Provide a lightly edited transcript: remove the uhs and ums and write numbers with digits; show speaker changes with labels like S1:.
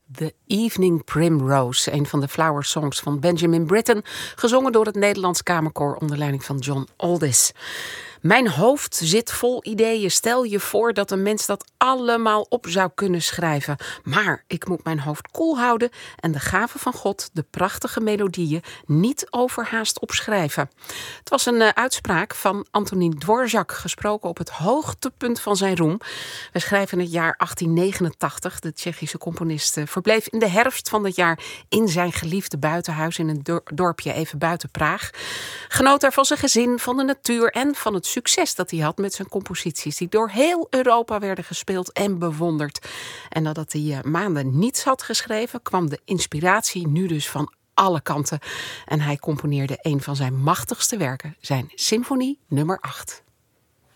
S1: The Evening Primrose, een van de flower songs van Benjamin Britten, gezongen door het Nederlands Kamerkoor onder leiding van John Aldis. Mijn hoofd zit vol ideeën. Stel je voor dat een mens dat allemaal op zou kunnen schrijven. Maar ik moet mijn hoofd koel houden en de gave van God, de prachtige melodieën, niet overhaast opschrijven. Het was een uitspraak van Antonín Dvořák, gesproken op het hoogtepunt van zijn roem. We schrijven het jaar 1889. De Tsjechische componist verbleef in de herfst van dat jaar in zijn geliefde buitenhuis in een dorpje even buiten Praag. Genoot daar van zijn gezin, van de natuur en van het succes dat hij had met zijn composities, die door heel Europa werden gespeeld en bewonderd. En nadat hij maanden niets had geschreven, kwam de inspiratie nu dus van alle kanten. En hij componeerde een van zijn machtigste werken, zijn symfonie nummer 8.